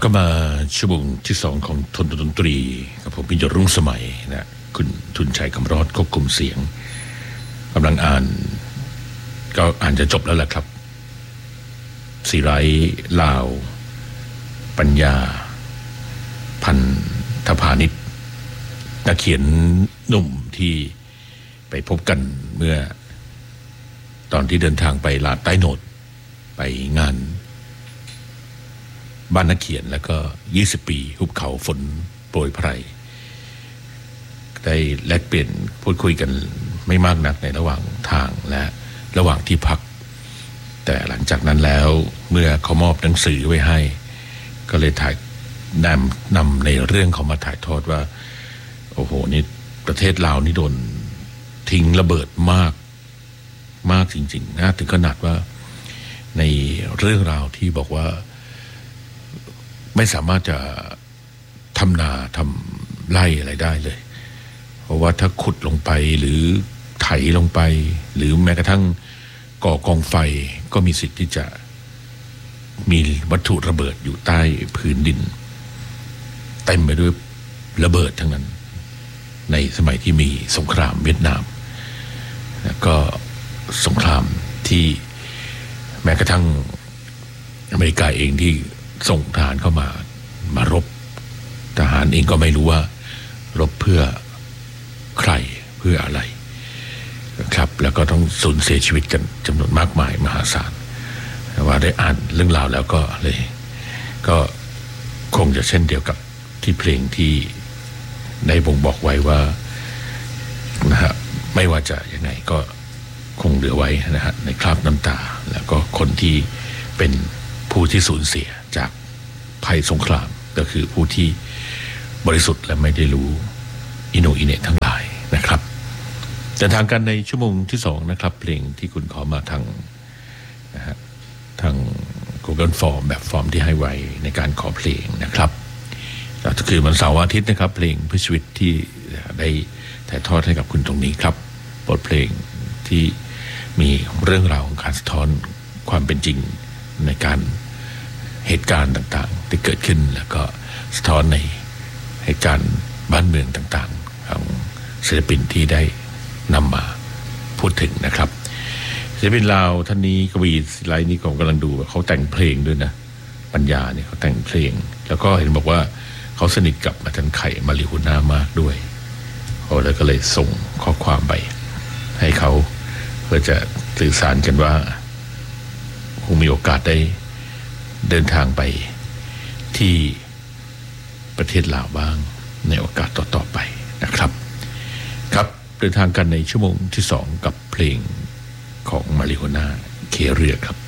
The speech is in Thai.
ก็มาชั่วโมงที่สองของทนดนตรีกับผมพิญญรุ่งสมัยนะคุณทุนชัยคำรอดควบคุมเสียงกำลังอ่านก็อ่านจะจบแล้วแหละครับศิไรลาวปัญญาพันธพานิชนักเขียนหนุ่มที่ไปพบกันเมื่อตอนที่เดินทางไปลาดใต้โนดไปงานบ้านนักเขียนแล้วก็20ปีหุบเขาฝนโปรยไพรได้แลกเปลี่ยนพูดคุยกันไม่มากนักในระหว่างทางและระหว่างที่พักแต่หลังจากนั้นแล้วเมื่อเขามอบหนังสือไว้ให้ก็เลยถ่ายนำในเรื่องเขามาถ่ายทอดว่าโอ้โหนี่ประเทศลาวนี่โดนทิ้งระเบิดมากจริงๆนะถึงขนาดว่าในเรื่องราวที่บอกว่าไม่สามารถจะทำนาทำไร่อะไรได้เลยเพราะว่าถ้าขุดลงไปหรือไถลงไปหรือแม้กระทั่งก่อกองไฟก็มีสิทธิ์ที่จะมีวัตถุระเบิดอยู่ใต้พื้นดินเต็มไปด้วยระเบิดทั้งนั้นในสมัยที่มีสงครามเวียดนามแล้วก็สงครามที่แม้กระทั่งอเมริกาเองที่ส่งทหารเข้ามารบทหารเองก็ไม่รู้ว่ารบเพื่อใครเพื่ออะไรครับแล้วก็ต้องสูญเสียชีวิตกันจำนวนมากมายมหาศาลว่าได้อ่านเรื่องราวแล้วก็เลยก็คงจะเช่นเดียวกับที่เพลงที่ได้บ่งบอกไว้ว่านะฮะไม่ว่าจะยังไงก็คงเหลือไว้นะฮะในคราบน้ำตาแล้วก็คนที่เป็นผู้ที่สูญเสียจากภัยสงครามก็คือผู้ที่บริสุทธิ์และไม่ได้รู้อิโนอิเนะทั้งหลายนะครับเดินทางกันในชั่วโมงที่สองนะครับเพลงที่คุณขอมาทางนะฮะทาง Google Form แบบฟอร์มที่ให้ไว้ในการขอเพลงนะครับแล้วก็คือวันเสาร์อาทิตย์นะครับเพลงเพื่อชีวิตที่ได้ถ่ายทอดให้กับคุณตรงนี้ครับบทเพลงที่มีเรื่องราวของการสะท้อนความเป็นจริงในการเหตุการณ์ต่างๆที่เกิดขึ้นแล้วก็สะท้อนในเหตุการณ์บ้านเมืองต่างๆของศิลปินที่ได้นำมาพูดถึงนะครับศิลปินลาวท่านนี้กวีศิไลนี่ผมกำลังดูเขาแต่งเพลงด้วยนะปัญญาเนี่ยเขาแต่งเพลงแล้วก็เห็นบอกว่าเขาสนิทกับอาจารย์ไข่มาริหุนามากด้วยเขาแล้วก็เลยส่งข้อความไปให้เขาเพื่อจะสื่อสารกันว่าคงมีโอกาสได้เดินทางไปที่ประเทศลาวบ้างในโอกาสต่อๆไปนะครับครับเดินทางกันในชั่วโมงที่2กับเพลงของมาริโฮน่าเคเรือครับ